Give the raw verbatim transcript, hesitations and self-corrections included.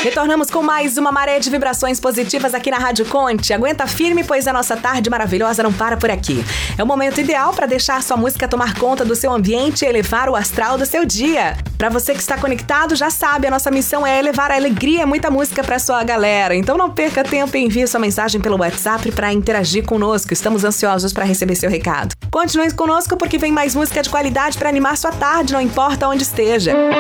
Retornamos com mais uma maré de vibrações positivas aqui na Rádio Conte. Aguenta firme, pois a nossa tarde maravilhosa não para por aqui. É o momento ideal para deixar sua música tomar conta do seu ambiente e elevar o astral do seu dia. Para você que está conectado, já sabe, a nossa missão é elevar a alegria e muita música para sua galera. Então não perca tempo e envie sua mensagem pelo WhatsApp para interagir conosco. Estamos ansiosos para receber seu recado. Continue conosco porque vem mais música de qualidade para animar sua tarde, não importa onde esteja.